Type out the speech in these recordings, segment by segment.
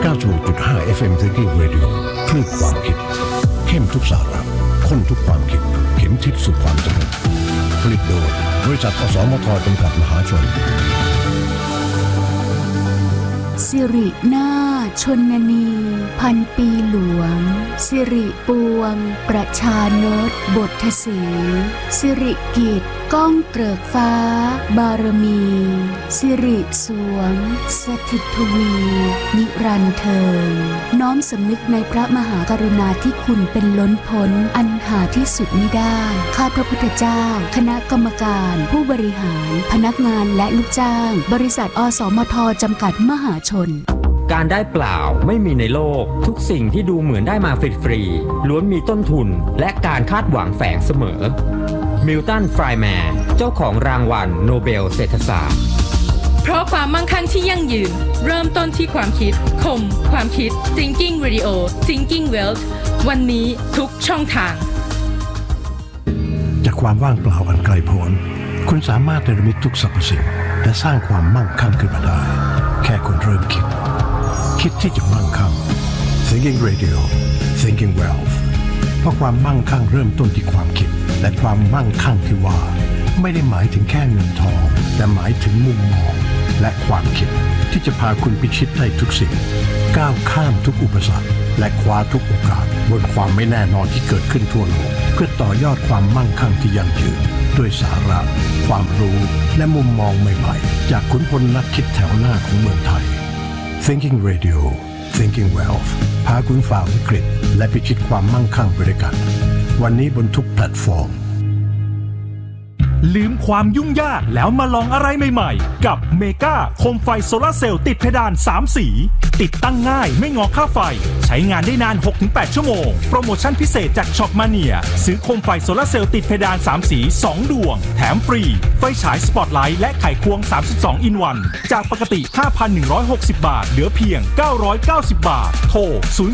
96.5 FM Thinking Radio คลื่นความคิดเข้มทุกสาระข้นทุกความคิดเข็มทิศสู่ความจริงผลิตโดยบริษัทอสมทจำกัดมหาชนสิรินาถชนนีพันปีหลวงสิริปวงประชานตบทสีสิริกิจก้องเกริกฟ้าบารมีสิริสวงสถิตทวีนิรันดร์เทินน้อมสำนึกในพระมหากรุณาธิคุณเป็นล้นพ้นอันหาที่สุดมิได้ข้าพระพุทธเจ้าคณะกรรมการผู้บริหารพนักงานและลูกจ้างบริษัทอสมทจำกัดมหาชนการได้เปล่าไม่มีในโลกทุกสิ่งที่ดูเหมือนได้มาฟรีๆล้วนมีต้นทุนและการคาดหวังแฝงเสมอมิลตัน ฟรายแมนเจ้าของรางวัลโนเบลเศรษฐศาสตร์เพราะความมั่งคั่งที่ยั่งยืนเริ่มต้นที่ความคิดคมความคิด Thinking Radio Thinking Wealth วันนี้ทุกช่องทางจากความว่างเปล่าอันไกลโพ้นคุณสามารถเนรมิตทุกสรรพสิ่งและสร้างความมั่งคั่งขึ้นมาได้แค่คุณเริ่มคิดที่จะมั่งคั่ง Thinking Radio Thinking Wealth เพราะความมั่งคั่งเริ่มต้นที่ความคิดและความมั่งคั่งที่ว่าไม่ได้หมายถึงแค่เงินทองแต่หมายถึงมุมมองและความคิดที่จะพาคุณพิชิตได้ทุกสิ่งก้าวข้ามทุกอุปสรรคและคว้าทุกโอกาสบนความไม่แน่นอนที่เกิดขึ้นทั่วโลกเพื่อต่อยอดความมั่งคั่งที่ยั่งยืนด้วยสาระความรู้และมุมมองใหม่ๆจากขุนพลนักคิดแถวหน้าของเมืองไทยThinking Radio Thinking Wealth พาคุณฝ่าวิกฤตและพิชิตความมั่งคั่งไปด้วยกันวันนี้บนทุกแพลตฟอร์มลืมความยุ่งยากแล้วมาลองอะไรใหม่ๆกับเมกาโคมไฟโซลาร์เซลล์ติดเพดาน3สีติดตั้งง่ายไม่งอค่าไฟใช้งานได้นาน 6-8 ชั่วโมงโปรโมชั่นพิเศษจากช็อปมาเนียซื้อโคมไฟโซลาร์เซลล์ติดเพดาน3สี2ดวงแถมฟรีไฟฉายสปอตไลท์และไขควง32อินวันจากปกติ 5,160 บาทเหลือเพียง990 บาทโทร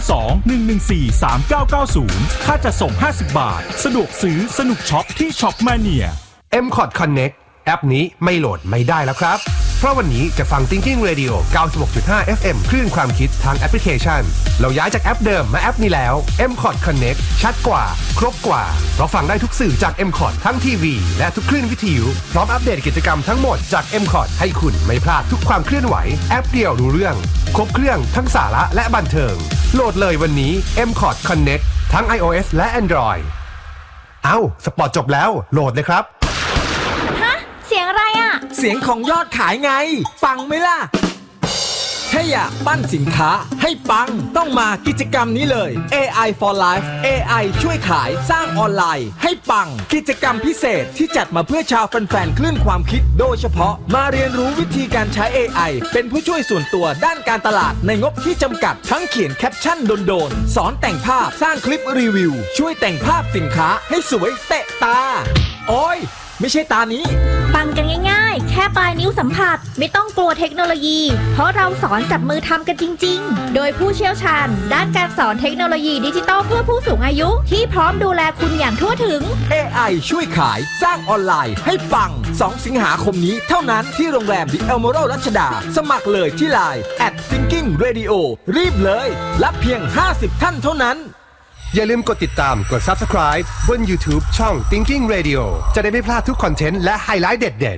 02-114-3990 ค่าจัดส่ง50 บาทสะดวกซื้อสนุกช็อปที่ช็อปมาเนีย MCOT Connect แอปนี้ไม่โหลดไม่ได้แล้วครับเพราะวันนี้จะฟัง Thinking Radio 96.5 FM คลื่นความคิดทางแอปพลิเคชันเราย้ายจากแอปเดิมมาแอปนี้แล้ว MCOT Connect ชัดกว่าครบกว่าเพราะฟังได้ทุกสื่อจาก MCOT ทั้งทีวีและทุกคลื่นวิทยุพร้อมอัปเดตกิจกรรมทั้งหมดจาก MCOT ให้คุณไม่พลาดทุกความเคลื่อนไหวแอปเดียวรู้เรื่องครบเครื่องทั้งสาระและบันเทิงโหลดเลยวันนี้ MCOT Connect ทั้ง iOS และ Android สปอร์ตจบแล้วโหลดเลยครับเสียงอะไรอ่ะเสียงของยอดขายไงปังไหมล่ะถ้าอยากปั้นสินค้าให้ปังต้องมากิจกรรมนี้เลย AI for Life AI ช่วยขายสร้างออนไลน์ให้ปังกิจกรรมพิเศษที่จัดมาเพื่อชาวแฟนๆคลื่นความคิดโดยเฉพาะมาเรียนรู้วิธีการใช้ AI เป็นผู้ช่วยส่วนตัวด้านการตลาดในงบที่จำกัดทั้งเขียนแคปชั่นโดนๆสอนแต่งภาพสร้างคลิปรีวิวช่วยแต่งภาพสินค้าให้สวยเตะตาโอ้ยไม่ใช่ตานี้ปังกันง่ายๆแค่ปลายนิ้วสัมผัสไม่ต้องกลัวเทคโนโลยีเพราะเราสอนจับมือทำกันจริงๆโดยผู้เชี่ยวชาญด้านการสอนเทคโนโลยีดิจิทัลเพื่อผู้สูงอายุที่พร้อมดูแลคุณอย่างทั่วถึง AI ช่วยขายสร้างออนไลน์ให้ปัง2 สิงหาคมนี้เท่านั้นที่โรงแรม The Emerald รัชดาสมัครเลยที่ LINE @Thinking Radio รีบเลยรับเพียง50ท่านเท่านั้นอย่าลืมกดติดตามกด Subscribe บน YouTube ช่อง Thinking Radio จะได้ไม่พลาดทุกคอนเทนต์และไฮไลท์เด็ด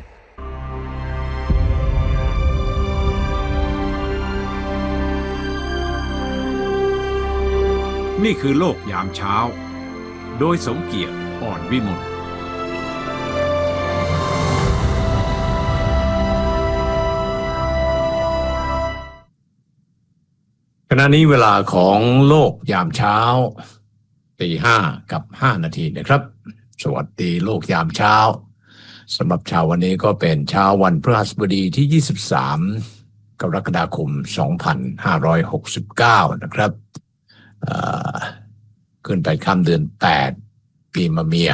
ๆนี่คือโลกยามเช้าโดยสมเกียรติอ่อนวิมลขณะนี้เวลาของโลกยามเช้า 5:05 นาทีนะครับสวัสดีโลกยามเช้าสำหรับเช้าวันนี้ก็เป็นเช้าวันพฤหัสบดีที่23กรกฎาคม2569นะครับขึ้นไปค่ำเดือน8ปีมะเมีย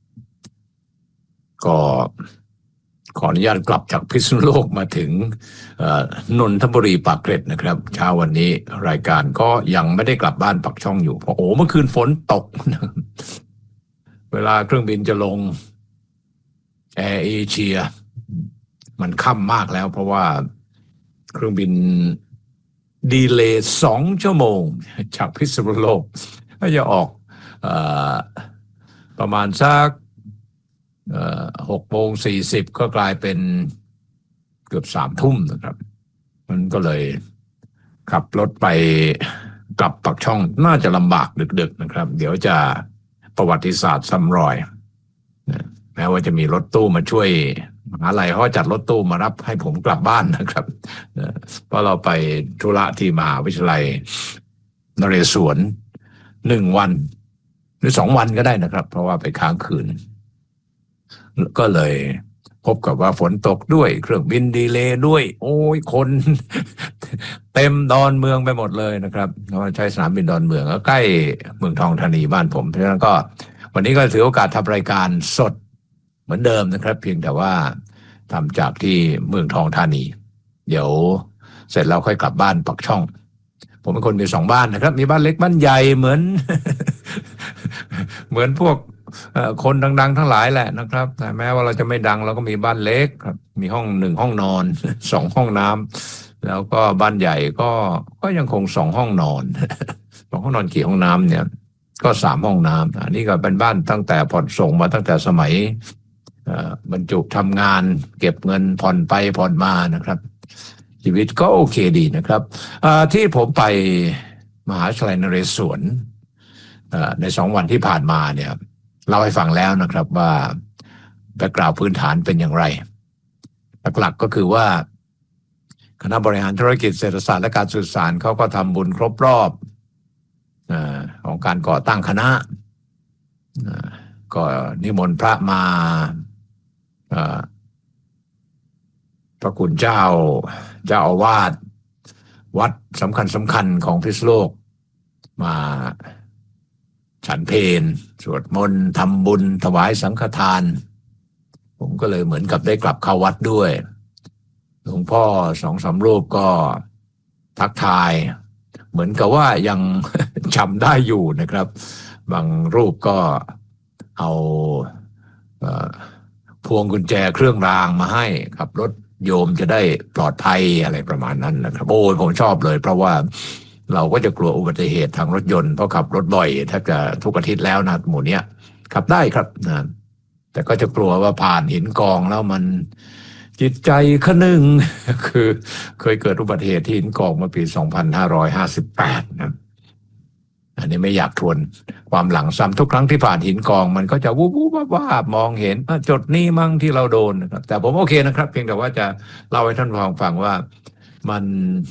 ก็ขออนุญาตกลับจากพิษณุโลกมาถึงนนทบุรีปากเกร็ดนะครับเช้าวันนี้รายการก็ยังไม่ได้กลับบ้านปักช่องอยู่เพราะเมื่อคืนฝนตก เวลาเครื่องบินจะลงแอร์เอเชียมันค่ำมากแล้วเพราะว่าเครื่องบินดีเลย์2 ชั่วโมงจากพิษณุโลกก็จะออกประมาณสัก6:40ก็กลายเป็นเกือบ3 ทุ่มนะครับมันก็เลยขับรถไปกลับปักช่องน่าจะลำบากดึกๆนะครับเดี๋ยวจะประวัติศาสตร์ซ้ำรอยแม้ว่าจะมีรถตู้มาช่วยมหาลัยเขาจัดรถตู้มารับให้ผมกลับบ้านนะครับเพราะเราไปธุระที่มหาวิทยาลัยนเรศวร1 วันหรือ2 วันก็ได้นะครับเพราะว่าไปค้างคืนก็เลยพบกับว่าฝนตกด้วยเครื่องบินดีเลย์ด้วยโอ้ยคน เต็มดอนเมืองไปหมดเลยนะครับเพราะว่าใช้สนามบินดอนเมืองก็ใกล้เมืองทองธานีบ้านผมเพราะฉะนั้นก็วันนี้ก็ถือโอกาสทำรายการสดเหมือนเดิมนะครับเพียงแต่ว่าทำจากที่เมืองทองธานีเดี๋ยวเสร็จแล้วค่อยกลับบ้านปักช่องผมเป็นคนมี2 บ้านนะครับมีบ้านเล็กบ้านใหญ่เหมือน เหมือนพวกคนดังๆทั้งหลายแหละนะครับแต่แม้ว่าเราจะไม่ดังเราก็มีบ้านเล็กครับมีห้อง1 ห้องนอน 2 ห้องน้ำแล้วก็บ้านใหญ่ก็ยังคง2 ห้องนอน 2 ห้องนอนกี่ห้องน้ำเนี่ยก็3 ห้องน้ำอันนี้ก็เป็นบ้านตั้งแต่ผ่อนส่งมาตั้งแต่สมัยบรรจุทำงานเก็บเงินผ่อนไปผ่อนมานะครับชีวิตก็โอเคดีนะครับที่ผมไปมหาวิทยาลัยนเรศวรใน2 วันที่ผ่านมาเนี่ยเล่าให้ฟังแล้วนะครับว่าแบ็คกราวด์พื้นฐานเป็นอย่างไรหลักๆก็คือว่าคณะบริหารธุรกิจเศรษฐศาสตร์และการสื่อสารเขาก็ทำบุญครบรอบของการก่อตั้งคณะก็นิมนต์พระมาพระคุณเจ้าอาวาสวัดสำคัญของพิษณุโลกมาฉันเพลสวดมนต์ทำบุญถวายสังฆทานผมก็เลยเหมือนกับได้กลับเข้าวัดด้วยหลวงพ่อ2-3 รูปก็ทักทายเหมือนกับว่ายัง จำได้อยู่นะครับบางรูปก็เอาพวงกุญแจเครื่องรางมาให้ขับรถโยมจะได้ปลอดภัยอะไรประมาณนั้นนะครับโอ้ยผมชอบเลยเพราะว่าเราก็จะกลัวอุบัติเหตุทางรถยนต์เพราะขับรถบ่อยแทบจะทุกอาทิตย์แล้วนะหมู่เนี้ยขับได้ครับนะแต่ก็จะกลัวว่าผ่านหินกองแล้วมันจิตใจคะนึง คือเคยเกิดอุบัติเหตุที่หินกองเมื่อปี 2558 นะอันนี้ไม่อยากทวนความหลังซ้ำทุกครั้งที่ผ่านหินกองมันก็จะวูบๆว่ามองเห็นจุดนี้มั่งที่เราโดนนะครับแต่ผมโอเคนะครับเพียงแต่ว่าจะเล่าให้ท่านฟังว่ามัน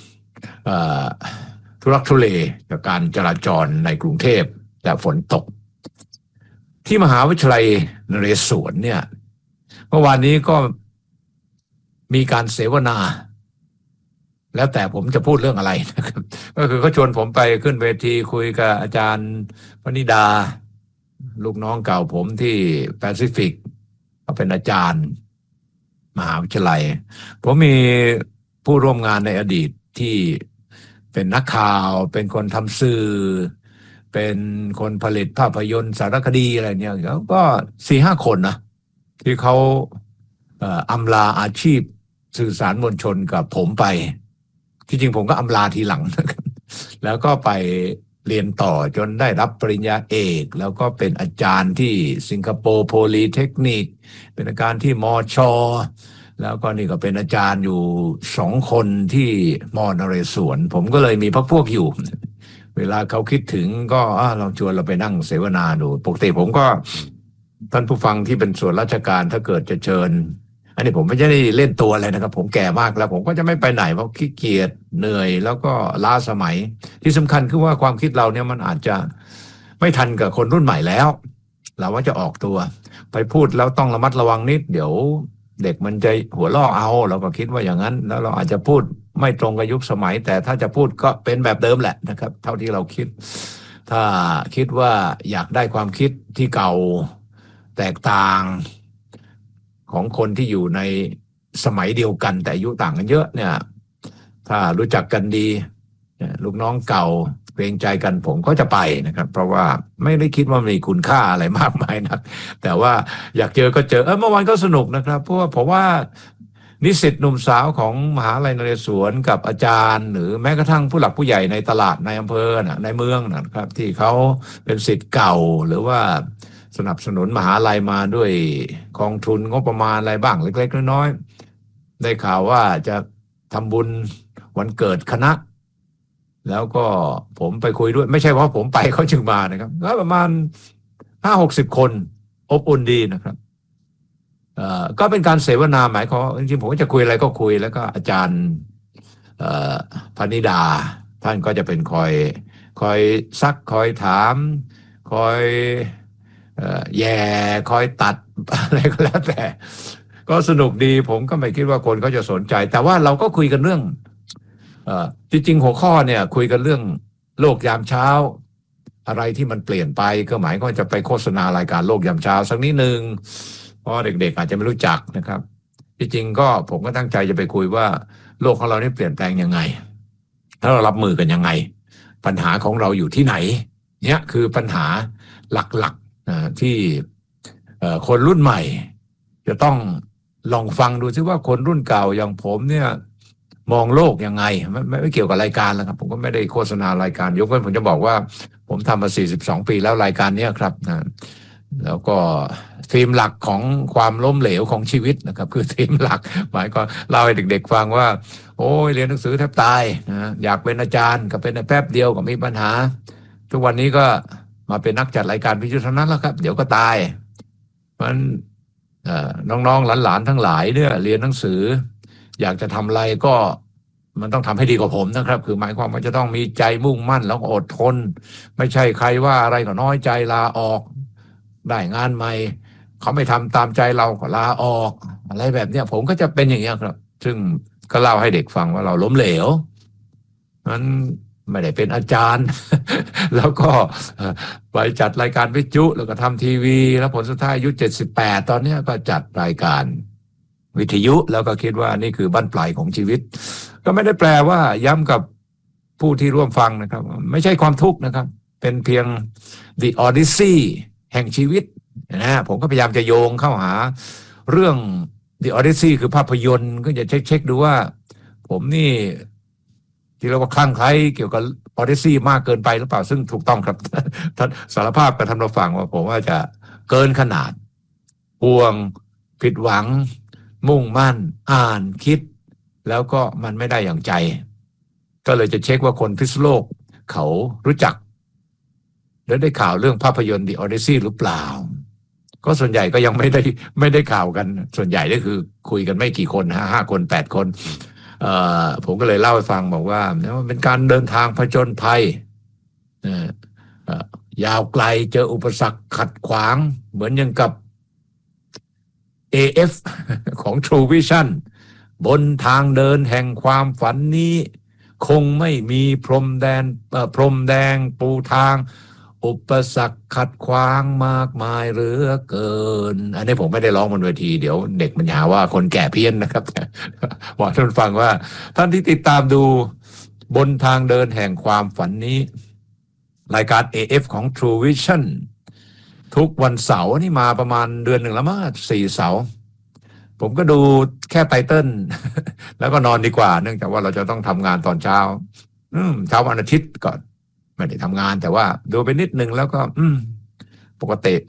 ทุรักทุเลกับการจราจรในกรุงเทพแต่ฝนตกที่มหาวิทยาลัยนเรศวรเนี่ยเมื่อวานนี้ก็มีการเสวนาแล้วแต่ผมจะพูดเรื่องอะไรนะครับก็คือเขาชวนผมไปขึ้นเวทีคุยกับอาจารย์วนิดาลูกน้องเก่าผมที่แปซิฟิกเขาเป็นอาจารย์มหาวิทยาลัยผมมีผู้ร่วมงานในอดีตที่เป็นนักข่าวเป็นคนทำสื่อเป็นคนผลิตภาพยนตร์สารคดีอะไรเนี่ยก็ 4-5 คนนะที่เขาอำลาอาชีพสื่อสารมวลชนกับผมไปที่จริงผมก็อำลาทีหลังนะครับแล้วก็ไปเรียนต่อจนได้รับปริญญาเอกแล้วก็เป็นอาจารย์ที่สิงคโปร์โพลีเทคนิคเป็นอาจารย์ที่มช.แล้วก็นี่ก็เป็นอาจารย์อยู่2 คนที่มนเรศวรผมก็เลยมีพรรคพวกอยู่เวลาเขาคิดถึงก็ลองชวนเราไปนั่งเสวนาดูปกติผมก็ท่านผู้ฟังที่เป็นส่วนราชการถ้าเกิดจะเชิญอันนี้ผมไม่ได้เล่นตัวอะไรนะครับผมแก่มากแล้วผมก็จะไม่ไปไหนเพราะขี้เกียจเหนื่อยแล้วก็ล้าสมัยที่สำคัญคือว่าความคิดเราเนี่ยมันอาจจะไม่ทันกับคนรุ่นใหม่แล้วเราว่าจะออกตัวไปพูดแล้วต้องระมัดระวังนิดเดี๋ยวเด็กมันจะหัวล่อเอาเราก็คิดว่าอย่างนั้นแล้วเราอาจจะพูดไม่ตรงกับยุคสมัยแต่ถ้าจะพูดก็เป็นแบบเดิมแหละนะครับเท่าที่เราคิดถ้าคิดว่าอยากได้ความคิดที่เก่าแตกต่างของคนที่อยู่ในสมัยเดียวกันแต่อายุต่างกันเยอะเนี่ยถ้ารู้จักกันดีลูกน้องเก่าเกรงใจกันผมก็จะไปนะครับเพราะว่าไม่ได้คิดว่ามีคุณค่าอะไรมากมายนักแต่ว่าอยากเจอก็เจอเมื่อวานก็สนุกนะครับเพราะว่าผมว่านิสิตหนุ่มสาวของมหาวิทยาลัยนเรศวรกับอาจารย์หรือแม้กระทั่งผู้หลักผู้ใหญ่ในตลาดในอำเภอในเมืองนะครับที่เขาเป็นศิษย์เก่าหรือว่าสนับสนุนมหาลัยมาด้วยกองทุนงบประมาณอะไรบ้างเล็กๆน้อยๆได้ข่าวว่าจะทำบุญวันเกิดคณะแล้วก็ผมไปคุยด้วยไม่ใช่ว่าผมไปเขาจึงมานะครับก็ประมาณ 50-60 คนอบอุ่นดีนะครับก็เป็นการเสวนาหมายความจริงๆผมก็จะคุยอะไรก็คุยแล้วก็อาจารย์พนิดาท่านก็จะเป็นคอยซักคอยถามคอยแย่คอยตัดอะไรก็แล้วแต่ก็สนุกดีผมก็ไม่คิดว่าคนเขาจะสนใจแต่ว่าเราก็คุยกันเรื่องจริงๆหัวข้อเนี่ยคุยกันเรื่องโลกยามเช้าอะไรที่มันเปลี่ยนไปก็หมายก็จะไปโฆษณารายการโลกยามเช้าสักนิดนึงเพราะเด็กๆอาจจะไม่รู้จักนะครับจริงๆก็ผมก็ตั้งใจจะไปคุยว่าโลกของเรานี่เปลี่ยนแปลงยังไงแล้วเรารับมือกันยังไงปัญหาของเราอยู่ที่ไหนเนี่ยคือปัญหาหลักๆที่คนรุ่นใหม่จะต้องลองฟังดูซิว่าคนรุ่นเก่าอย่างผมเนี่ยมองโลกยังไงไม่เกี่ยวกับรายการแล้วครับผมก็ไม่ได้โฆษณารายการยกเว้นผมจะบอกว่าผมทำมา42 ปีแล้วรายการนี้ครับนะแล้วก็ธีมหลักของความล้มเหลวของชีวิตนะครับคือธีมหลักหมายก็เล่าให้เด็กๆฟังว่าโอ้ยเรียนหนังสือแทบตายนะอยากเป็นอาจารย์ก็เป็นแป๊บเดียวก็มีปัญหาทุกวันนี้ก็มาเป็นนักจัดรายการวิทยุเท่านั้นแล้วครับเดี๋ยวก็ตายมันน้องๆหลานๆทั้งหลายเนี่ยเรียนหนังสืออยากจะทำอะไรก็มันต้องทำให้ดีกว่าผมนะครับคือหมายความว่าจะต้องมีใจมุ่งมั่นแล้วอดทนไม่ใช่ใครว่าอะไรก็น้อยใจลาออกได้งานใหม่เขาไม่ทำตามใจเราก็ลาออกอะไรแบบเนี้ยผมก็จะเป็นอย่างเงี้ยครับซึ่งก็เล่าให้เด็กฟังว่าเราล้มเหลวมันไม่ได้เป็นอาจารย์ แล้วก็ไปจัดรายการวิทยุแล้วก็ทำทีวีแล้วผลสุดท้ายอายุ78ตอนนี้ก็จัดรายการวิทยุแล้วก็คิดว่านี่คือบั้นปลายของชีวิตก็ไม่ได้แปลว่าย้ำกับผู้ที่ร่วมฟังนะครับไม่ใช่ความทุกข์นะครับเป็นเพียง The Odyssey แห่งชีวิตนะผมก็พยายามจะโยงเข้าหาเรื่อง The Odyssey คือภาพยนตร์ก็จะเช็คดูว่าผมนี่ที่เราว่าคลั่งไคล้เกี่ยวกับ Odyssey มากเกินไปหรือเปล่าซึ่งถูกต้องครับ ท่านสารภาพกับท่านผู้ฟังว่าผมว่าจะเกินขนาดห่วงผิดหวังมุ่งมั่นอ่านคิดแล้วก็มันไม่ได้อย่างใจก็เลยจะเช็คว่าคนพิษณุโลกเขารู้จักและได้ข่าวเรื่องภาพยนตร์ The Odyssey หรือเปล่าก็ส่วนใหญ่ก็ยังไม่ได้ข่าวกันส่วนใหญ่ก็คือคุยกันไม่กี่คน5 คน8 คนผมก็เลยเล่าให้ฟังบอกว่าเป็นการเดินทางผจญภัยยาวไกลเจออุปสรรคขัดขวางเหมือนอย่างกับ AF ของ True Vision บนทางเดินแห่งความฝันนี้คงไม่มีพรมแดงปูทางอุปสรรคขัดขวางมากมายเหลือเกินอันนี้ผมไม่ได้ร้องบนเวทีเดี๋ยวเด็กมันหาว่าคนแก่เพี้ยนนะครับบอกท่านฟังว่าท่านที่ติดตามดูบนทางเดินแห่งความฝันนี้รายการ AF ของ True Vision ทุกวันเสาร์นี่มาประมาณเดือนหนึ่งแล้วมั้ง4 เสาร์ผมก็ดูแค่ไตเติ้ล แล้วก็นอนดีกว่าเนื่องจากว่าเราจะต้องทำงานตอนเช้าวันอาทิตย์ก่อนไม่ได้ทำงานแต่ว่าดูไปนิดนึงแล้วก็ปกติ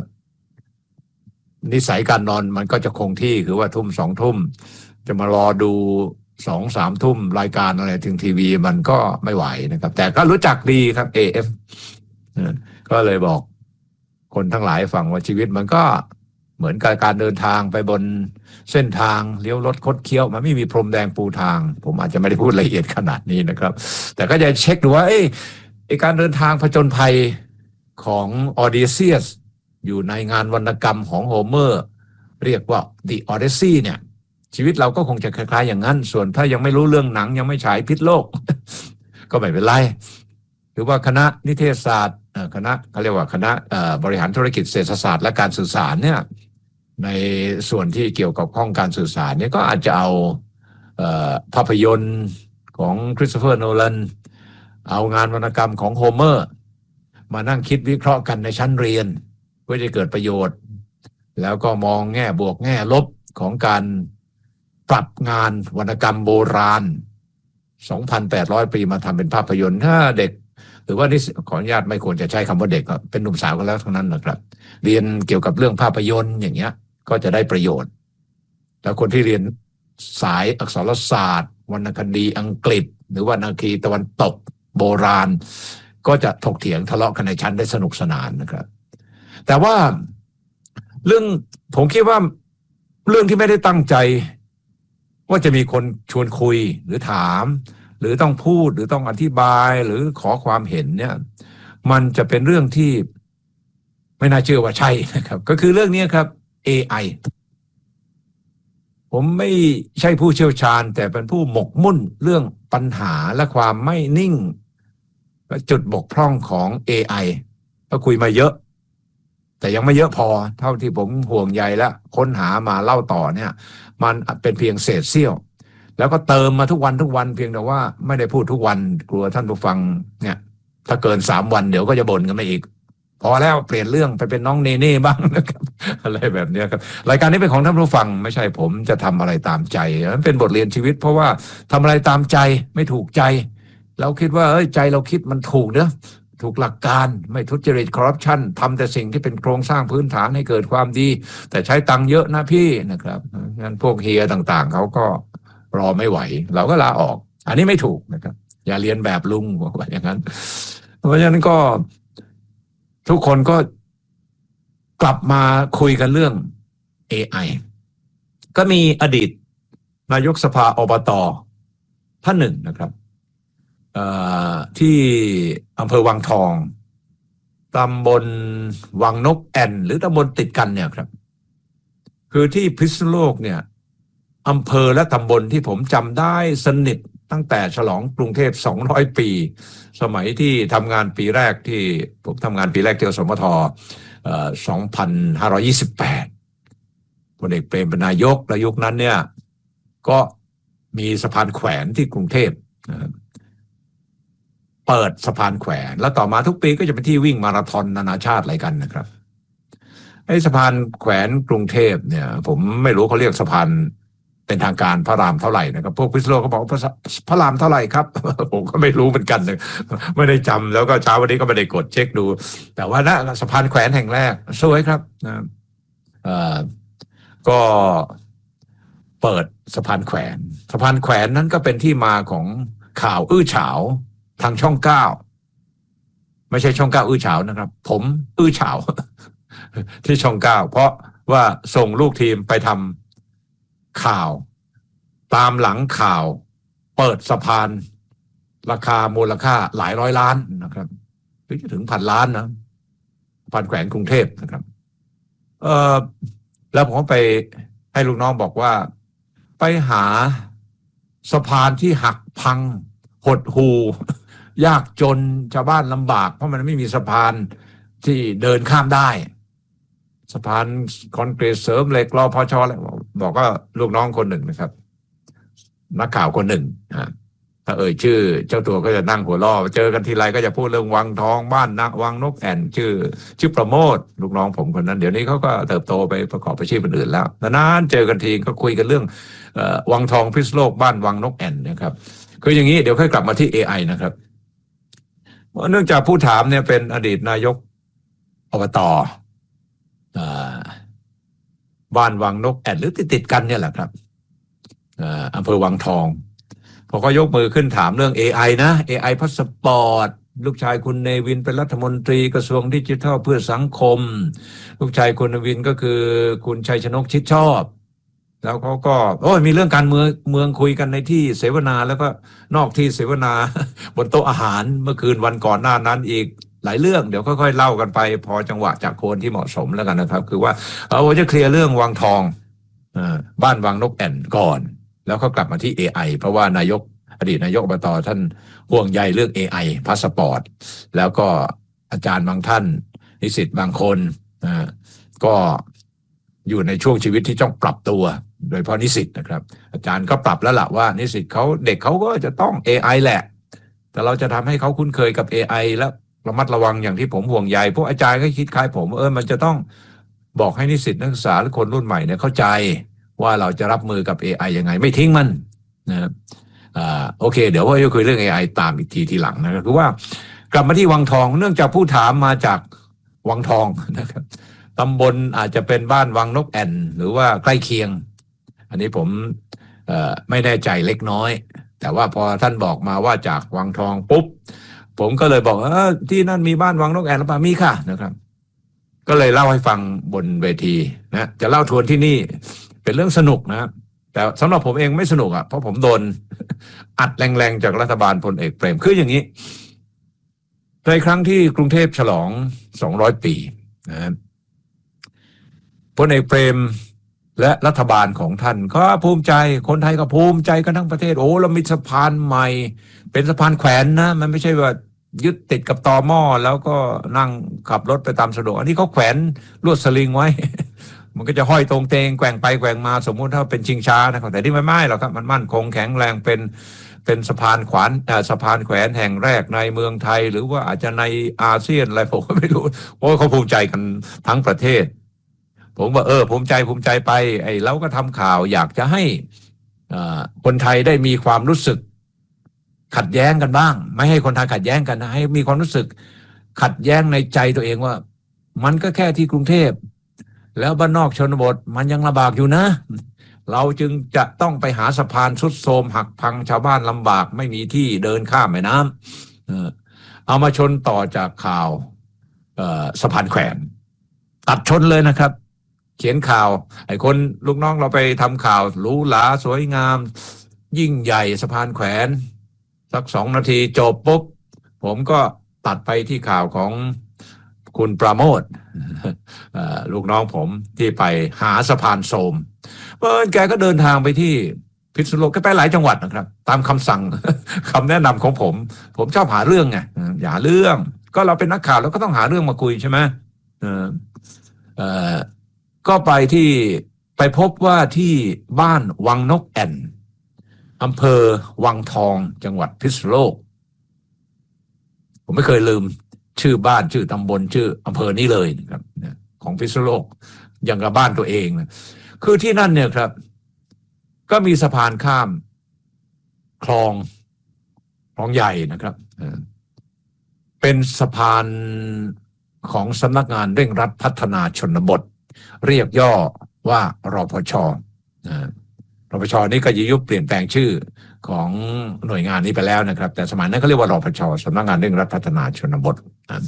นิสัยการนอนมันก็จะคงที่คือว่าทุ่ม2 ทุ่มจะมารอดู2-3 ทุ่มรายการอะไรถึงทีวีมันก็ไม่ไหวนะครับแต่ก็รู้จักดีครับ AF ก็เลยบอกคนทั้งหลายฟังว่าชีวิตมันก็เหมือนกับการเดินทางไปบนเส้นทางเลี้ยวรถคดเคี้ยวมันไม่มีพรมแดงปูทางผมอาจจะไม่ได้พูดละเอียดขนาดนี้นะครับแต่ก็จะเช็คดูว่าการเดินทางผจญภัยของ Odysseus อยู่ในงานวรรณกรรมของโฮเมอร์เรียกว่า The Odyssey เนี่ยชีวิตเราก็คงจะคล้ายๆอย่างนั้นส่วนถ้ายังไม่รู้เรื่องหนังยังไม่ฉายพิษโลก ก็ไม่เป็นไรหรือว่าคณะนิเทศศาสตร์คณะเขาเรียกว่าคณะบริหารธุรกิจเศรษฐศาสตร์และการสื่อสารเนี่ยในส่วนที่เกี่ยวกับข้องการสื่อสารเนี่ยก็อาจจะเอาภาพยนตร์ของคริสโตเฟอร์โนแลนเอางานวรรณกรรมของโฮเมอร์มานั่งคิดวิเคราะห์กันในชั้นเรียนเพื่อจะเกิดประโยชน์แล้วก็มองแง่บวกแง่ลบของการปรับงานวรรณกรรมโบราณ 2,800 ปีมาทำเป็นภาพยนตร์ถ้าเด็กหรือว่านี่ขออนุญาตไม่ควรจะใช้คำว่าเด็กเป็นหนุ่มสาวกันแล้วทั้งนั้นนะครับเรียนเกี่ยวกับเรื่องภาพยนตร์อย่างเงี้ยก็จะได้ประโยชน์แล้วคนที่เรียนสายอักษรศาสตร์วรรณคดีอังกฤษหรือวรรณคดีตะวันตกโบราณก็จะถกเถียงทะเลาะกันในชั้นได้สนุกสนานนะครับแต่ว่าเรื่องผมคิดว่าเรื่องที่ไม่ได้ตั้งใจว่าจะมีคนชวนคุยหรือถามหรือต้องพูดหรือต้องอธิบายหรือขอความเห็นเนี่ยมันจะเป็นเรื่องที่ไม่น่าเชื่อว่าใช่นะครับก็คือเรื่องนี้ครับ AI ผมไม่ใช่ผู้เชี่ยวชาญแต่เป็นผู้หมกมุ่นเรื่องปัญหาและความไม่นิ่งและจุดบกพร่องของ AI ก็คุยมาเยอะแต่ยังไม่เยอะพอเท่าที่ผมห่วงใยและค้นหามาเล่าต่อเนี่ยมันเป็นเพียงเศษเสี้ยวแล้วก็เติมมาทุกวันเพียงแต่ว่าไม่ได้พูดทุกวันกลัวท่านผู้ฟังเนี่ยถ้าเกิน3 วันเดี๋ยวก็จะบ่นกันมาอีกพอแล้วเปลี่ยนเรื่องไปเป็นน้องเนเน่บ้างนะครับอะไรแบบนี้ครับรายการนี้เป็นของท่านผู้ฟังไม่ใช่ผมจะทำอะไรตามใจมันเป็นบทเรียนชีวิตเพราะว่าทำอะไรตามใจไม่ถูกใจเราคิดว่าใจเราคิดมันถูกเนอะถูกหลักการไม่ทุจริตคอร์รัปชันทำแต่สิ่งที่เป็นโครงสร้างพื้นฐานให้เกิดความดีแต่ใช้ตังค์เยอะนะพี่นะครับงั้นพวกเฮียต่างๆเขาก็รอไม่ไหวเราก็ลาออกอันนี้ไม่ถูกนะครับอย่าเรียนแบบลุงบอกว่าอย่างนั้นเพราะฉะนั้นก็ทุกคนก็กลับมาคุยกันเรื่อง AI ก็มีอดีตนายกสภาอบต.ท่านหนึ่งนะครับที่อำเภอวังทองตำบลวังนกแอ่นหรือตำบลติดกันเนี่ยครับคือที่พิษณุโลกเนี่ยอำเภอและตำบลที่ผมจำได้สนิทตั้งแต่ฉลองกรุงเทพ200 ปีสมัยที่ทำงานปีแรกที่ผมทำงานปีแรกที่อสมท2528พลเอกเปรมเป็นนายกและยุคนั้นเนี่ยก็มีสะพานแขวนที่กรุงเทพเปิดสะพานแขวนแล้วต่อมาทุกปีก็จะเป็นที่วิ่งมาราธอนนานาชาติอะไรกันนะครับไอ้สะพานแขวนกรุงเทพเนี่ยผมไม่รู้เขาเรียกสะพานเป็นทางการพระรามเท่าไหร่นะครับพวกพิษณุโลกเขาบอกพระรามเท่าไหร่ครับ ผมก็ไม่รู้เหมือนกันเลยไม่ได้จำแล้วก็เช้าวันนี้ก็ไม่ได้กดเช็คดูแต่ว่านะสะพานแขวนแห่งแรกสวยครับนะก็เปิดสะพานแขวนนั้นก็เป็นที่มาของข่าวอื้อฉาวทางช่อง9ไม่ใช่ช่อง9อื้อฉาวนะครับผมอื้อฉาวที่ช่อง9เพราะว่าส่งลูกทีมไปทำข่าวตามหลังข่าวเปิดสะพานราคามูลค่าหลายร้อยล้านนะครับถึง1,000 ล้านนะสะพานแขวนกรุงเทพนะครับแล้วผมไปให้ลูกน้องบอกว่าไปหาสะพานที่หักพังหดหู่ยากจนชาวบ้านลำบากเพราะมันไม่มีสะพานที่เดินข้ามได้สะพานคอนกรีตเสริมเหล็กรอพชอะไรบอกก็ลูกน้องคนหนึ่งนะครับนักข่าวคนหนึ่งถ้าชื่อเจ้าตัวก็จะนั่งหัวล้อเจอกันทีไรก็จะพูดเรื่องวังทองบ้านนะวังนกแอ่นชื่อประโมทลูกน้องผมคนนั้นเดี๋ยวนี้เขาก็เติบโตไปประกอบอาชีพอื่นแล้วนานๆเจอกันทีก็คุยกันเรื่องวังทองพิษณุโลกบ้านวังนกแอ่นนะครับคืออย่างนี้เดี๋ยวค่อยกลับมาที่ AI นะครับเนื่องจากผู้ถามเนี่ยเป็นอดีตนายกอบต.บ้านวังนกแอ่นหรือติดกันเนี่ยแหละครับอำเภอวังทองพอเขายกมือขึ้นถามเรื่อง AI นะ AI พาสปอร์ตลูกชายคุณเนวินเป็นรัฐมนตรีกระทรวงดิจิทัลเพื่อสังคมลูกชายคุณเนวินก็คือคุณชัยชนกชิดชอบแล้วเขาก็มีเรื่องการเมืองคุยกันในที่เสวนาแล้วก็นอกที่เสวนา บนโต๊ะอาหารเมื่อคืนวันก่อนหน้านั้นอีกหลายเรื่องเดี๋ยวค่อยๆเล่ากันไปพอจังหวะจากโคนที่เหมาะสมแล้วกันนะครับคือว่าเราจะเคลียร์เรื่องวังทองบ้านวังนกแอ่นก่อนแล้วก็กลับมาที่ AI เพราะว่านายกอดีตนายกอบต.ท่านห่วงใยเรื่อง AI พาสปอร์ตแล้วก็อาจารย์บางท่านนิสิตบางคนก็อยู่ในช่วงชีวิตที่ต้องปรับตัวโดยเฉพาะนิสิตนะครับอาจารย์ก็ปรับแล้วล่ะว่านิสิตเขาเด็กเขาก็จะต้อง AI แหละแต่เราจะทำให้เขาคุ้นเคยกับ AI แล้วระมัดระวังอย่างที่ผมห่วงใยพวกอาจารย์ก็คิดคล้ายผมมันจะต้องบอกให้นิสิตนักศึกษาหรือคนรุ่นใหม่เนี่ยเข้าใจว่าเราจะรับมือกับ AI ยังไงไม่ทิ้งมันนะครับโอเคเดี๋ยวว่าจะคุยเรื่อง AI ตามอีกทีหลังนะครับคือว่ากลับมาที่วังทองเนื่องจากผู้ถามมาจากวังทองนะครับตำบลอาจจะเป็นบ้านวังนกแอ่นหรือว่าใกล้เคียงอันนี้ผมไม่แน่ใจเล็กน้อยแต่ว่าพอท่านบอกมาว่าจากวังทองปุ๊บผมก็เลยบอกที่นั่นมีบ้านวังนกแอ่นหรือเปล่ามีค่ะนะครับก็เลยเล่าให้ฟังบนเวทีนะจะเล่าทวนที่นี่เป็นเรื่องสนุกนะแต่สำหรับผมเองไม่สนุกอ่ะเพราะผมโดนอัดแรงๆจากรัฐบาลพลเอกเปรมคืออย่างนี้ในครั้งที่กรุงเทพฉลอง200 ปีนะพลเอกเปรมและรัฐบาลของท่านก็ภูมิใจคนไทยก็ภูมิใจกันทั้งประเทศโอ้เรามีสะพานใหม่เป็นสะพานแขวนนะมันไม่ใช่ว่ายึดติดกับตอหม้อแล้วก็นั่งขับรถไปตามสะดวกอันนี้เขาแขวนลวดสลิงไว้ มันก็จะห้อยตรงเตงแกว่งไปแกว่งมาสมมุติถ้าเป็นชิงช้านะครับแต่ที่ไม่หรอกครับมันมั่นคงแข็งแรงเป็นสะพานแขวนแห่งแรกในเมืองไทยหรือว่าอาจจะในอาเซียนอะไรผมก็ไม่รู้เพราะเขาภูมิใจกันทั้งประเทศผมว่าภูมิใจไปเราก็ทำข่าวอยากจะให้คนไทยได้มีความรู้สึกขัดแย้งกันบ้างไม่ให้คนไทยขัดแย้งกันนะให้มีความรู้สึกขัดแย้งในใจตัวเองว่ามันก็แค่ที่กรุงเทพแล้วบ้านนอกชนบทมันยังลำบากอยู่นะเราจึงจะต้องไปหาสะพานทรุดโทรมหักพังชาวบ้านลำบากไม่มีที่เดินข้ามแม่น้ำเอามาชนต่อจากข่าวสะพานแขวนตัดชนเลยนะครับเขียนข่าวไอ้คนลูกน้องเราไปทำข่าวหรูหราสวยงามยิ่งใหญ่สะพานแขวนสัก2 นาทีจบปุ๊บผมก็ตัดไปที่ข่าวของคุณปราโมทลูกน้องผมที่ไปหาสะพานโสมแกก็เดินทางไปที่พิษณุโลกแกไปหลายจังหวัดนะครับตามคำสั่ง คำแนะนำของผมชอบหาเรื่องไงอย่าเรื่องก็เราเป็นนักข่าวเราก็ต้องหาเรื่องมาคุยใช่ไหมก็ไปพบว่าที่บ้านวังนกแอ่นอำเภอวังทองจังหวัดพิษณุโลกผมไม่เคยลืมชื่อบ้านชื่อตำบลชื่ออำเภอนี้เลยนะครับของพิษณุโลกอย่างกับบ้านตัวเองนะคือที่นั่นเนี่ยครับก็มีสะพานข้ามคลองใหญ่นะครับเป็นสะพานของสำนักงานเร่งรัดพัฒนาชนบทเรียกย่อว่ารพช.รพช.นี่ก็ยุบเปลี่ยนแปลงชื่อของหน่วยงานนี้ไปแล้วนะครับแต่สมัยนั้นเขาเรียกว่ารพช.สำนักงานเร่งรัดพัฒนาชนบท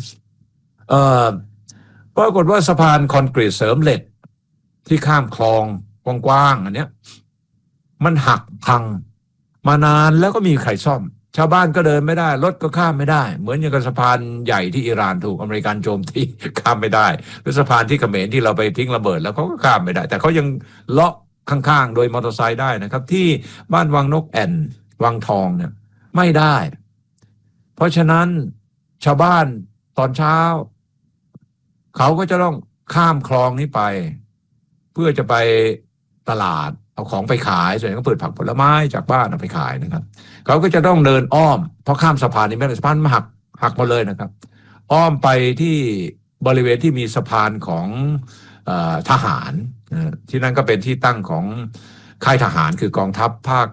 ปรากฏว่าสะพานคอนกรีตเสริมเหล็กที่ข้ามคลองกว้างๆอันเนี้ยมันหักพังมานานแล้วก็มีใครซ่อมชาวบ้านก็เดินไม่ได้รถก็ข้ามไม่ได้เหมือนอย่างกับสะพานใหญ่ที่อิหร่านถูกอเมริกันโจมตีข้ามไม่ได้หรือสะพานที่เขมรที่เราไปทิ้งระเบิดแล้วเขาก็ข้ามไม่ได้แต่เขายังเลาะข้างๆโดยมอเตอร์ไซค์ได้นะครับที่บ้านวังนกแอ่นวังทองเนี่ยไม่ได้เพราะฉะนั้นชาวบ้านตอนเช้าเขาก็จะต้องข้ามคลองนี้ไปเพื่อจะไปตลาดเอาของไปขายส่วนใหญ่ก็เปิดผักผลไม้จากบ้านเอาไปขายนะครับเขาก็จะต้องเดินอ้อมเพราะข้ามสะพานนี้ไม่ได้สะพานมันหักมาเลยนะครับอ้อมไปที่บริเวณที่มีสะพานของทหารที่นั่นก็เป็นที่ตั้งของค่ายทหารคือกองทัพภาค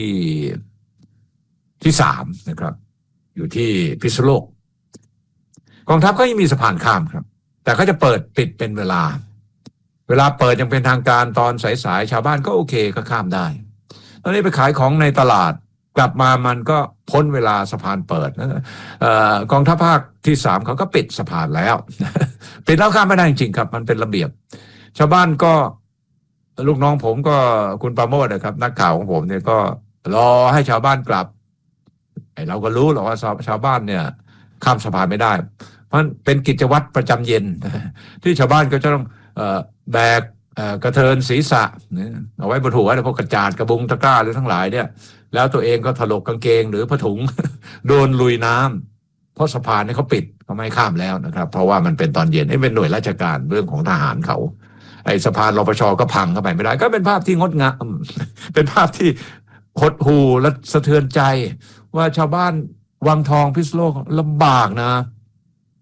ที่3นะครับอยู่ที่พิษณุโลกกองทัพก็ยังมีสะพานข้ามครับแต่เขาจะเปิดปิดเป็นเวลาเปิดยังเป็นทางการตอนสายๆชาวบ้านก็โอเคก็ข้ามได้ตอนนี้ไปขายของในตลาดกลับมามันก็พ้นเวลาสะพานเปิดกองทัพภาคที่3เขาก็ปิดสะพานแล้วปิดแล้วข้ามไม่ได้จริงๆครับมันเป็นระเบียบชาวบ้านก็ลูกน้องผมก็คุณปราโมทนะครับนักข่าวของผมเนี่ยก็รอให้ชาวบ้านกลับเราก็รู้หรอกว่าชาวบ้านเนี่ยข้ามสะพานไม่ได้เพราะเป็นกิจวัตรประจำเย็นที่ชาวบ้านก็จะต้องแบกกระเทินศีรษะเอาไว้บนหัวพวกกระจาดกระบุงตะกร้าหรือทั้งหลายเนี่ยแล้วตัวเองก็ถลกกางเกงหรือผ้าถุง โดนลุยน้ำเพราะสะพานนี่เขาปิดเขาไม่ข้ามแล้วนะครับเพราะว่ามันเป็นตอนเย็นเป็นหน่วยราชการเรื่องของทหารเขาไอ้สะพานรพช.ก็พังเข้าไปไม่ได้ก็เป็นภาพที่งดงามเป็นภาพที่หดหู่และสะเทือนใจว่าชาวบ้านวังทองพิษณุโลกลำบากนะ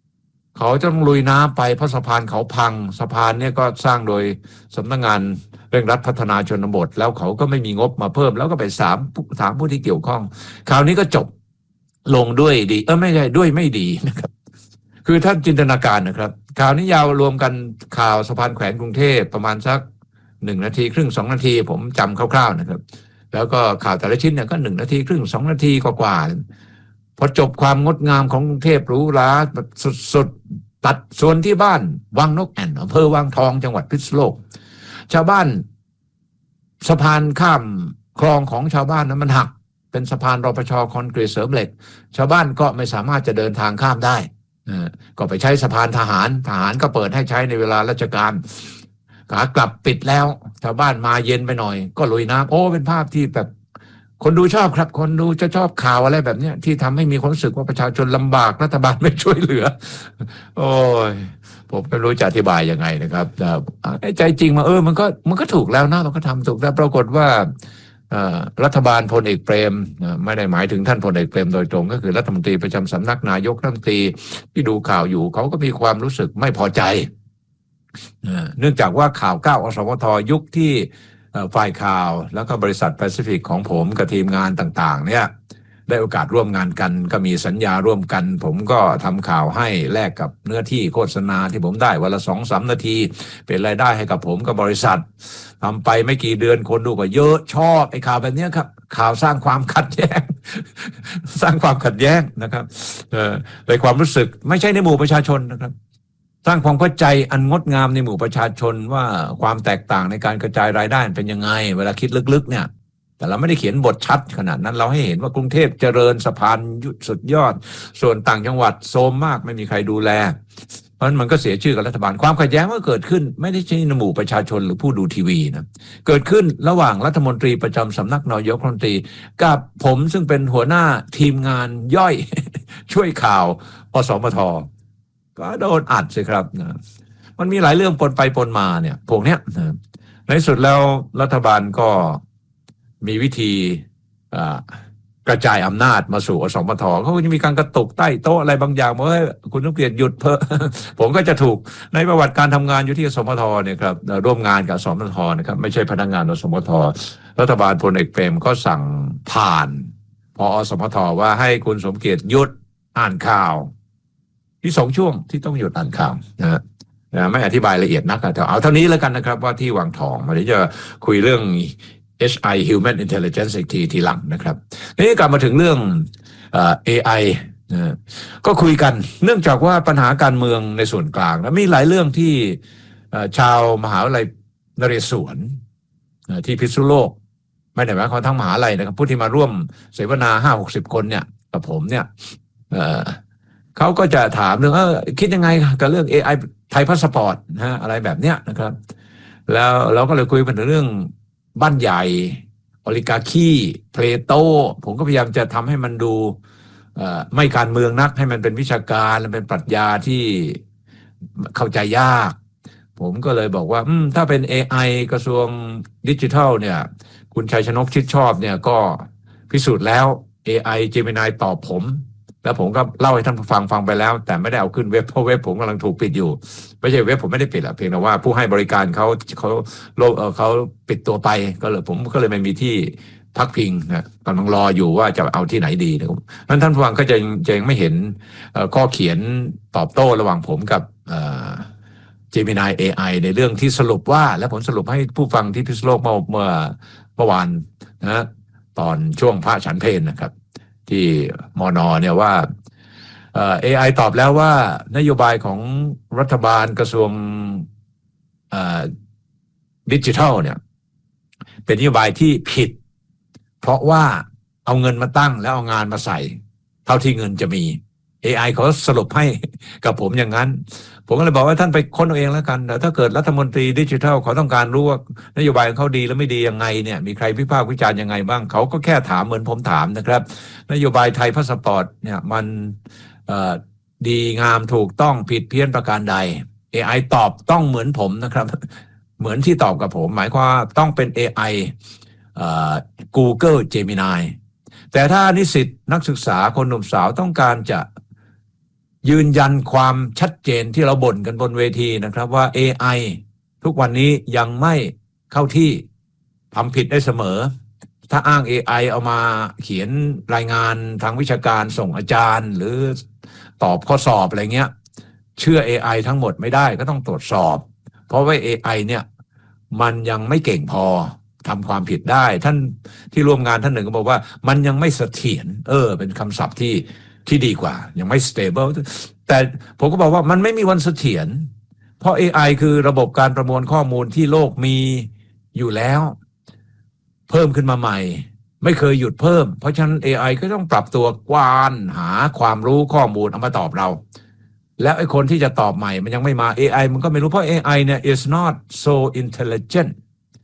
เขาจะต้องลุยน้ำไปเพราะสะพานเขาพังสะพานเนี่ยก็สร้างโดยสำนักงานเร่งรัดพัฒนาชนบทแล้วเขาก็ไม่มีงบมาเพิ่มแล้วก็ไปถามผู้ที่เกี่ยวข้องคราวนี้ก็จบลงด้วยดีไม่ใช่ด้วยไม่ดีนะครับคือท่านจินตนาการนะครับข่าวนี้ยาวรวมกันข่าวสะพานแขวนกรุงเทพประมาณสัก1 นาทีครึ่ง2 นาทีผมจำคร่าวๆนะครับแล้วก็ข่าวแต่ละชิ้นเนี่ยก็1 นาทีครึ่ง2 นาทีกว่าพอจบความงดงามของกรุงเทพหรูหราสุดๆตัดส่วนที่บ้านวังนกแอ่นอำเภอวังทองจังหวัดพิษณุโลกชาวบ้านสะพานข้ามคลองของชาวบ้านนั้นมันหักเป็นสะพานรปช.คอนกรีตเสริมเหล็กชาวบ้านก็ไม่สามารถจะเดินทางข้ามได้ก็ไปใช้สะพานทหารก็เปิดให้ใช้ในเวลาราชการขากลับปิดแล้วชาวบ้านมาเย็นไปหน่อยก็ลุยน้ำโอ้เป็นภาพที่แบบคนดูชอบครับคนดูจะชอบข่าวอะไรแบบเนี้ยที่ทำให้มีความรู้สึกว่าประชาชนลำบากรัฐบาลไม่ช่วยเหลือโอ้ยผมไม่รู้จะอธิบายยังไงนะครับแต่ใจจริงมันก็ถูกแล้วนะเราก็ทำถูกแต่ปรากฏว่ารัฐบาลพลเอกเปรมไม่ได้หมายถึงท่านพลเอกเปรมโดยตรงก็คือรัฐมนตรีประจำสำนักนายกรัฐมนตรีที่ดูข่าวอยู่เขาก็มีความรู้สึกไม่พอใจเนื่องจากว่าข่าว9 อสมทยุคที่ฝ่ายข่าวแล้วก็บริษัทแปซิฟิกของผมกับทีมงานต่างๆเนี่ยได้โอกาสร่วมงานกันก็มีสัญญาร่วมกันผมก็ทำข่าวให้แลกกับเนื้อที่โฆษณาที่ผมได้วันละ 2-3 นาทีเป็นรายได้ให้กับผมกับบริษัททำไปไม่กี่เดือนคนดูก็เยอะชอบไอ้ข่าวแบบนี้ครับข่าวสร้างความขัดแย้ง สร้างความขัดแย้งนะครับในความรู้สึกไม่ใช่ในหมู่ประชาชนนะครับสร้างความเข้าใจอันงดงามในหมู่ประชาชนว่าความแตกต่างในการกระจายรายได้เป็นยังไงเวลาคิดลึกๆเนี่ยแต่เราไม่ได้เขียนบทชัดขนาดนั้นเราให้เห็นว่ากรุงเทพเจริญสะพานสุดยอดส่วนต่างจังหวัดโทรมมากไม่มีใครดูแลเพราะมันก็เสียชื่อกับรัฐบาลความขัดแย้งก็เกิดขึ้นไม่ได้ใช่ในหมู่ประชาชนหรือผู้ดูทีวีนะเกิดขึ้นระหว่างรัฐมนตรีประจำสำนักนายกรัฐมนตรีกับผมซึ่งเป็นหัวหน้าทีมงานย่อย ช่วยข่าวอสมทก็โดนอัดสิครับนะมันมีหลายเรื่องปนไปปนมาเนี่ยพวกเนี้ยนะในสุดแล้วรัฐบาลก็มีวิธีกระจายอำนาจมาสู่อสมทเขาก็จะมีการกระตุกใต้โต๊ะอะไรบางอย่างบอกว่าคุณต้องเกียรติหยุดเพ้อ ผมก็จะถูกในประวัติการทำงานอยู่ที่อสมทเนี่ยครับร่วมงานกับอสมทนะครับไม่ใช่พนักงานอสมทรัฐบาลพลเอกเปรมก็สั่งผ่านพออสมทว่าให้คุณสมเกียรติหยุดอ่านข่าวที่2 ช่วงที่ต้องหยุดอ่านข่าวนะไม่อธิบายละเอียดนักเอาเท่านี้แล้วกันนะครับว่าที่วังทองวันนี้จะคุยเรื่อง HI Human Intelligence อีกทีหลังนะครับนี่กลับมาถึงเรื่องAI ก็คุยกันเนื่องจากว่าปัญหาการเมืองในส่วนกลางแล้วมีหลายเรื่องที่ชาวมหาวิทยาลัยนเรศวรที่พิษณุโลกไม่ได้หมายความทั้งมหาวิทยาลัยนะครับผู้ที่มาร่วมเสวนา 50-60 คนเนี่ยกับผมเนี่ยเขาก็จะถามเรื่องคิดยังไงกับเรื่อง AI ไทยพาสปอร์ตนะอะไรแบบเนี้ยนะครับแล้วเราก็เลยคุยกันถึงเรื่องบ้านใหญ่ออลิการคีเพลโตผมก็พยายามจะทำให้มันดูไม่การเมืองนักให้มันเป็นวิชาการและเป็นปรัชญาที่เข้าใจยากผมก็เลยบอกว่าถ้าเป็น AI กระทรวงดิจิทัลเนี่ยคุณชัยชนกชิดชอบเนี่ยก็พิสูจน์แล้ว AI Gemini ตอบผมแล้วผมก็เล่าให้ท่านผู้ฟังไปแล้วแต่ไม่ได้เอาขึ้นเว็บเพราะเว็บผมกำลังถูกปิดอยู่ไม่ใช่เว็บผมไม่ได้ปิดเพียงแต่ว่าผู้ให้บริการเขาปิดตัวไปก็เลยผมก็เลยไม่มีที่พักพิงนะกำลังรออยู่ว่าจะเอาที่ไหนดีนะครับนั้นท่านผู้ฟังก็จะยังไม่เห็นข้อเขียนตอบโต้ระหว่างผมกับGemini AI ในเรื่องที่สรุปว่าและผมสรุปให้ผู้ฟังที่พิษณุโลกเมื่อวานนะตอนช่วงพระฉันเพลนะครับที่มน.เนี่ยว่าAI ตอบแล้วว่านโยบายของรัฐบาลกระทรวงดิจิทัลเนี่ยเป็นนโยบายที่ผิดเพราะว่าเอาเงินมาตั้งแล้วเอางานมาใส่เท่าที่เงินจะมี AI เขาสรุปให้กับผมอย่างนั้นผมก็เลยบอกว่าท่านไปค้นเอาเองแล้วกันแต่ถ้าเกิดรัฐมนตรีดิจิทัลเขาต้องการรู้ว่านโยบายของเขาดีแล้วไม่ดียังไงเนี่ยมีใครวิพากษ์วิจารณ์ยังไงบ้างเขาก็แค่ถามเหมือนผมถามนะครับนโยบายไทยพาสปอร์ตเนี่ยมันดีงามถูกต้องผิดเพี้ยนประการใด AI ตอบต้องเหมือนผมนะครับเหมือนที่ตอบกับผมหมายความว่าต้องเป็น AI Google Gemini แต่ถ้านิสิตนักศึกษาคนหนุ่มสาวต้องการจะยืนยันความชัดเจนที่เราบ่นกันบนเวทีนะครับว่า AI ทุกวันนี้ยังไม่เข้าที่ทำผิดได้เสมอถ้าอ้าง AI เอามาเขียนรายงานทางวิชาการส่งอาจารย์หรือตอบข้อสอบอะไรเงี้ยเชื่อ AI ทั้งหมดไม่ได้ก็ต้องตรวจสอบเพราะว่า AI เนี่ยมันยังไม่เก่งพอทำความผิดได้ท่านที่ร่วมงานท่านหนึ่งก็บอกว่ามันยังไม่เสถียรเป็นคำศัพท์ที่ดีกว่ายังไม่ stable แต่ผมก็บอกว่ามันไม่มีวันเสถียรเพราะ AI คือระบบการประมวลข้อมูลที่โลกมีอยู่แล้วเพิ่มขึ้นมาใหม่ไม่เคยหยุดเพิ่มเพราะฉะนั้น AI ก็ต้องปรับตัวกวานหาความรู้ข้อมูลเอามาตอบเราแล้วไอ้คนที่จะตอบใหม่มันยังไม่มา AI มันก็ไม่รู้เพราะ AI เนี่ย is not so intelligent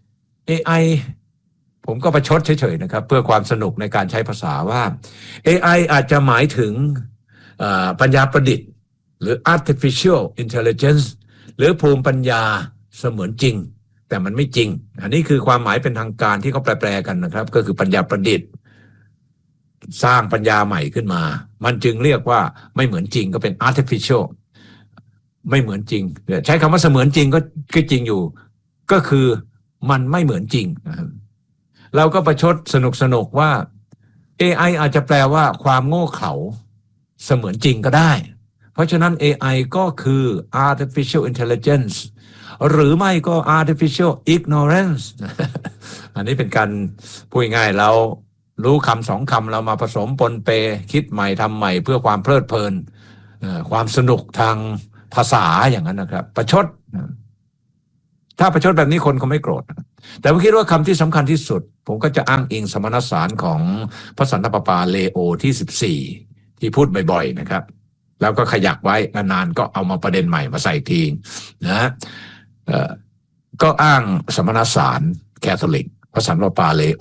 AI ผมก็ประชดเฉยๆนะครับเพื่อความสนุกในการใช้ภาษาว่า AI อาจจะหมายถึงปัญญาประดิษฐ์หรือ artificial intelligence หรือภูมิปัญญาเสมือนจริงแต่มันไม่จริงอันนี้คือความหมายเป็นทางการที่เขาแปลกันนะครับก็คือปัญญาประดิษฐ์สร้างปัญญาใหม่ขึ้นมามันจึงเรียกว่าไม่เหมือนจริงก็เป็น artificial ไม่เหมือนจริงใช้คำว่าเสมือนจริงก็จริงอยู่ก็คือมันไม่เหมือนจริงนะครับเราก็ประชดสนุกว่า AI อาจจะแปลว่าความโง่เขลาเสมือนจริงก็ได้เพราะฉะนั้น AI ก็คือ artificial intelligence หรือไม่ก็ artificial ignorance อันนี้เป็นการพูดง่ายเรารู้คำสองคำเรามาผสมปนเปคิดใหม่ทำใหม่เพื่อความเพลิดเพลินความสนุกทางภาษาอย่างนั้นนะครับประชดถ้าประชดแบบนี้คนเขาไม่โกรธแต่ผมคิดว่าคำที่สำคัญที่สุดผมก็จะอ้างอิงสมณสารของพระสันตะปาปาเลโอที่14ที่พูดบ่อยๆนะครับแล้วก็ขยักไว้นานๆก็เอามาประเด็นใหม่มาใส่ทีนะก็อ้างสมณสารแคทอลิกพระสันตะปาปาเลโอ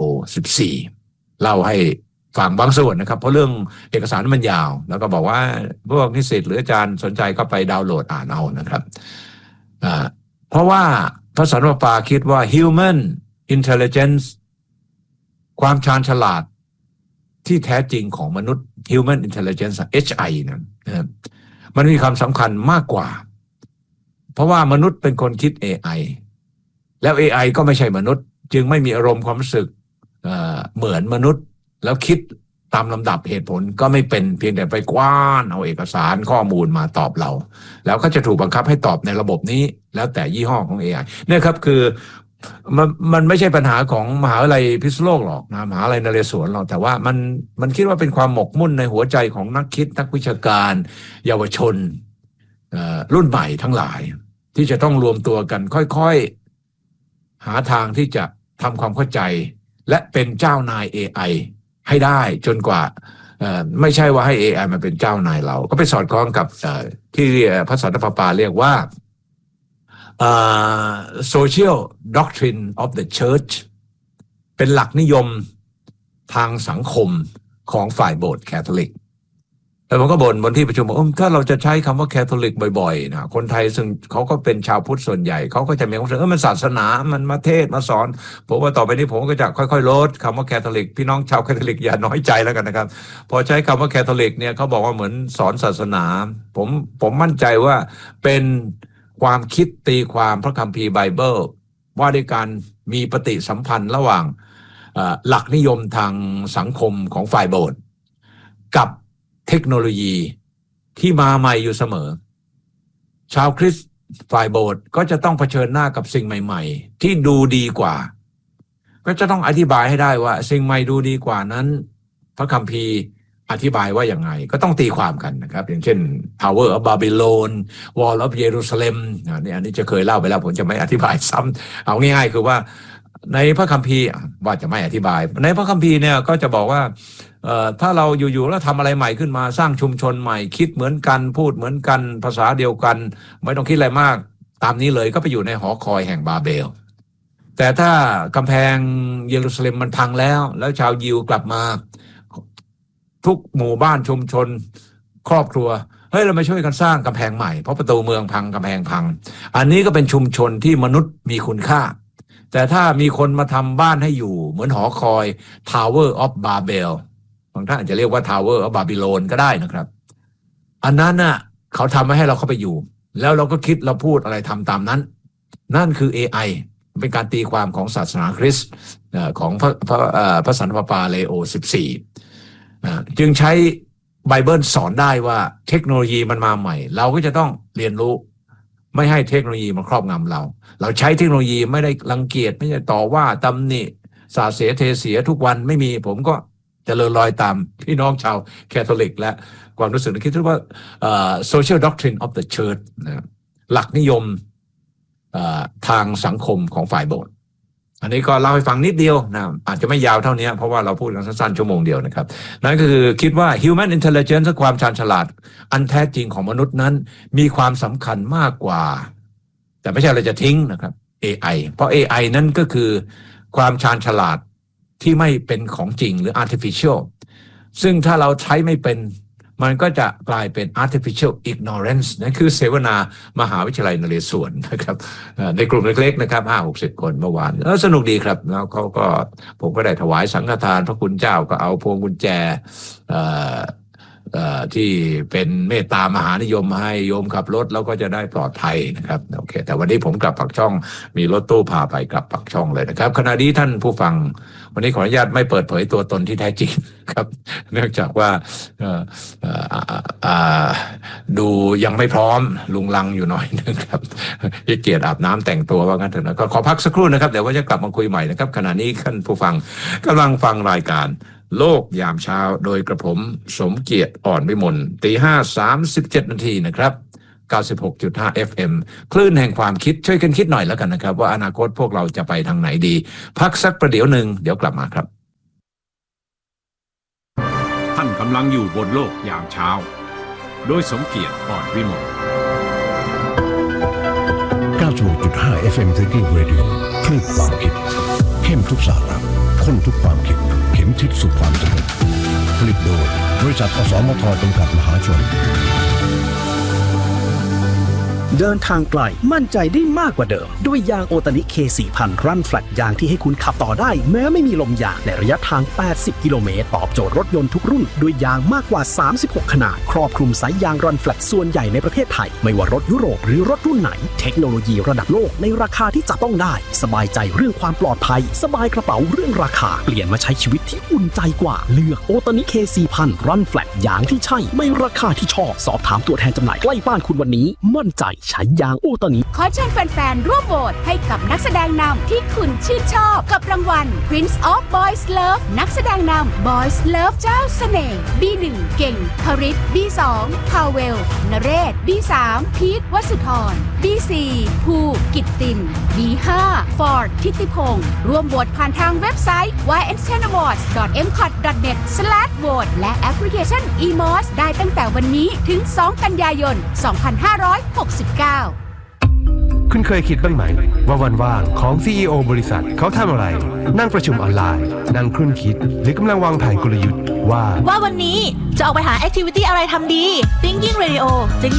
14เล่าให้ฟังบางส่วนนะครับเพราะเรื่องเอกสารมันยาวแล้วก็บอกว่าพวกนิสิตหรืออาจารย์สนใจก็ไปดาวน์โหลดอ่านเอานะครับเพราะว่าพระสันตะปาปาคิดว่า human intelligence ความชาญฉลาดที่แท้จริงของมนุษย์ human intelligence HI นะครับมันมีความสำคัญมากกว่าเพราะว่ามนุษย์เป็นคนคิด AI แล้ว AI ก็ไม่ใช่มนุษย์จึงไม่มีอารมณ์ความรู้สึกเหมือนมนุษย์แล้วคิดตามลำดับเหตุผลก็ไม่เป็นเพียงแต่ไปกว้านเอาเอกสารข้อมูลมาตอบเราแล้วก็จะถูกบังคับให้ตอบในระบบนี้แล้วแต่ยี่ห้อของ AI เนี่ยครับคือมันไม่ใช่ปัญหาของมหาวิทยาลัยพิษณุโลกหรอกนะมหาวิทยาลัยนเรศวรหรอกแต่ว่ามันคิดว่าเป็นความหมกมุ่นในหัวใจของนักคิดนักวิชาการเยาวชนรุ่นใหม่ทั้งหลายที่จะต้องรวมตัวกันค่อยๆหาทางที่จะทำความเข้าใจและเป็นเจ้านาย AI ให้ได้จนกว่าไม่ใช่ว่าให้ AI มาเป็นเจ้านายเราก็ไปสอดคล้องกับที่พระสันตะปาปาเรียกว่าsocial doctrine of the church เป็นหลักนิยมทางสังคมของฝ่ายโบสถ์แคทอลิกแล้วผมก็บ่นบนที่ประชุมว่าถ้าเราจะใช้คำว่าแคทอลิกบ่อยๆนะคนไทยซึ่งเขาก็เป็นชาวพุทธส่วนใหญ่เขาก็จะมีความรู้สึกมันศาสนามันมาเทศมาสอนผมว่าต่อไปนี้ผมก็จะค่อยๆลดคำว่าแคทอลิกพี่น้องชาวแคทอลิกอย่าน้อยใจแล้วกันนะครับพอใช้คำว่าแคทอลิกเนี่ยเขาบอกว่าเหมือนสอนศาสนาผมมั่นใจว่าเป็นความคิดตีความพระคัมภีร์ไบเบิลว่าด้วยการมีปฏิสัมพันธ์ระหว่างหลักนิยมทางสังคมของฝ่ายโบสถ์กับเทคโนโลยีที่มาใหม่อยู่เสมอชาวคริสต์ฝ่ายโบสถ์ก็จะต้องเผชิญหน้ากับสิ่งใหม่ๆที่ดูดีกว่าก็จะต้องอธิบายให้ได้ว่าสิ่งใหม่ดูดีกว่านั้นพระคัมภีร์อธิบายว่าอย่างไรก็ต้องตีความกันนะครับอย่างเช่น Tower of Babylon Wall of Jerusalem อันนี้จะเคยเล่าไปแล้วผมจะไม่อธิบายซ้ำเอาง่ายๆคือว่าในพระคัมภีร์ว่าจะไม่อธิบายในพระคัมภีร์เนี่ยก็จะบอกว่าถ้าเราอยู่ๆแล้วทำอะไรใหม่ขึ้นมาสร้างชุมชนใหม่คิดเหมือนกันพูดเหมือนกันภาษาเดียวกันไม่ต้องคิดอะไรมากตามนี้เลยก็ไปอยู่ในหอคอยแห่งบาเบลแต่ถ้ากำแพงเยรูซาเล็มมันพังแล้วชาวยิวกลับมาทุกหมู่บ้านชุมชนครอบครัวเฮ้ยเรามาช่วยกันสร้างกำแพงใหม่เพราะประตูเมืองพังกำแพงพังอันนี้ก็เป็นชุมชนที่มนุษย์มีคุณค่าแต่ถ้ามีคนมาทำบ้านให้อยู่เหมือนหอคอย Tower of Babel บางท่านอาจจะเรียกว่า Tower of Babylon ก็ได้นะครับอันนั้นน่ะเขาทำไว้ให้เราเข้าไปอยู่แล้วเราก็คิดเราพูดอะไรทำตามนั้นนั่นคือ AI เป็นการตีความของศาสนาคริสต์ของพระสันตะปาเลโอ14จึงใช้ไบเบิลสอนได้ว่าเทคโนโลยีมันมาใหม่เราก็จะต้องเรียนรู้ไม่ให้เทคโนโลยีมันครอบงำเราใช้เทคโนโลยีไม่ได้รังเกียจไม่ได้ต่อว่าตำหนิสาเสียเทเสียทุกวันไม่มีผมก็เจริญรอยตามพี่น้องชาวแคทอลิกและความรู้สึกนึกคิดว่า social doctrine of the church หลักนิยมทางสังคมของฝ่ายโบสถ์อันนี้ก็เล่าให้ฟังนิดเดียวนะอาจจะไม่ยาวเท่านี้เพราะว่าเราพูดกันสั้นๆชั่วโมงเดียวนะครับนั่นก็คือคิดว่า human intelligence ความชาญฉลาดอันแท้จริงของมนุษย์นั้นมีความสำคัญมากกว่าแต่ไม่ใช่เราจะทิ้งนะครับ AI เพราะ AI นั้นก็คือความชาญฉลาดที่ไม่เป็นของจริงหรือ artificial ซึ่งถ้าเราใช้ไม่เป็นมันก็จะกลายเป็น artificial ignorance นั่นคือเสวนามหาวิทยาลัยนเรศวรนะครับในกลุ่มเล็กๆนะครับ 5-60 คนเมื่อวานสนุกดีครับแล้วเขาก็ผมก็ได้ถวายสังฆทานพระคุณเจ้าก็เอาพวงกุญแจที่เป็นเมตตามหานิยมมาให้โยมขับรถแล้วก็จะได้ปลอดภัยนะครับโอเคแต่วันนี้ผมกลับปากช่องมีรถตู้พาไปกลับปากช่องเลยนะครับขณะนี้ท่านผู้ฟังวันนี้ขออนุญาตไม่เปิดเผยตัวตนที่แท้จริงครับเนื่องจากว่าดูยังไม่พร้อมลุงลังอยู่หน่อยนึงครับขี้เกียจอาบน้ำแต่งตัวว่างั้นเถอะนะก็ขอพักสักครู่นะครับเดี๋ยวว่าจะกลับมาคุยใหม่นะครับขณะนี้ท่านผู้ฟังกำลังฟังรายการโลกยามเช้าโดยกระผมสมเกียรติอ่อนวิมล 5:37 นาทีนะครับ 96.5 FM คลื่นแห่งความคิดช่วยกันคิดหน่อยแล้วกันนะครับว่าอนาคตพวกเราจะไปทางไหนดีพักสักประเดี๋ยวหนึ่งเดี๋ยวกลับมาครับท่านกำลังอยู่บนโลกยามเช้าโดยสมเกียรติอ่อนวิมล 96.5 FM Thinking Radio คลื่นความคิดเข้มทุกสาระข้นทุกความคิดเข็มทิศสู่ความสำเร็จผลิตโดยบริษัทอสมทจำกัดมหาชนเดินทางไกลมั่นใจได้มากกว่าเดิมด้วยยางโอตานิ K4000 Run Flat ยางที่ให้คุณขับต่อได้แม้ไม่มีลมยางในระยะทาง80กิโลเมตรตอบโจทย์รถยนต์ทุกรุ่นด้วยยางมากกว่า36ขนาดครอบคลุมสายยาง Run Flat ส่วนใหญ่ในประเทศไทยไม่ว่ารถยุโรปหรือรถรุ่นไหนเทคโนโลยีระดับโลกในราคาที่จับต้องได้สบายใจเรื่องความปลอดภัยสบายกระเป๋าเรื่องราคาเปลี่ยนมาใช้ชีวิตที่อุ่นใจกว่าเลือกโอตานิ K4000 Run Flat ยางที่ใช่ไม่ราคาที่ชอบสอบถามตัวแทนจำหน่ายใกล้บ้านคุณวันนี้มั่นใจใช้ยางโอตานิขอเชิญแฟนๆร่วมโหวตให้กับนักแสดงนำที่คุณชื่นชอบกับรางวัล Prince of Boys Love นักแสดงนำ Boys Love เจ้าเสน่ห์ B1 เก่งพริต B2 พาเวลนเรศ B3 พีทวสุธร B4 ภูกิตติน B5 ฟอร์ดทิติพงศ์ร่วมโหวตผ่านทางเว็บไซต์ yntenawards.mcot.net/vote และแอปพลิเคชัน eMOS ได้ตั้งแต่วันนี้ถึง2กันยายน 2569 คุณเคยคิดบ้างไหมว่าวันว่างของ CEO บริษัทเขาทำอะไรนั่งประชุมออนไลน์นั่งครุ่นคิดหรือกำลังวางแผนกลยุทธ์ว่าวันนี้จะออกไปหาแอคทิวิตี้อะไรทำดี Thinking Radio จะ